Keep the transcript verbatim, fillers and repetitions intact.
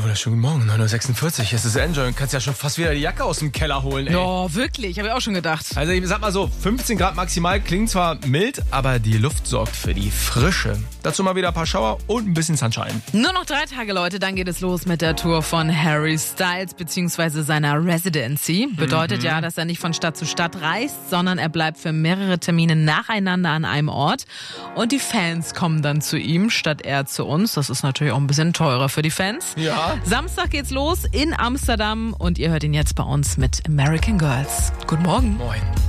wunderschönen Morgen, neun Uhr sechsundvierzig. Es ist Enjoy und kannst ja schon fast wieder die Jacke aus dem Keller holen, ey. Ja, wirklich, habe ich auch schon gedacht. Also ich sag mal so, fünfzehn Grad maximal, klingt zwar mild, aber die Luft sorgt für die Frische. Dazu mal wieder ein paar Schauer und ein bisschen Sunshine. Nur noch drei Tage, Leute, dann geht es los mit der Tour von Harry Styles bzw. seiner Residency. Bedeutet mhm. ja, dass er nicht von Stadt zu Stadt reist, sondern er bleibt für mehrere Termine nacheinander an einem Ort. Und die Fans kommen dann zu ihm, statt er zu uns. Das ist natürlich auch ein bisschen teurer für die Fans. Ja. Samstag geht's los in Amsterdam und ihr hört ihn jetzt bei uns mit American Girls. Guten Morgen. Moin.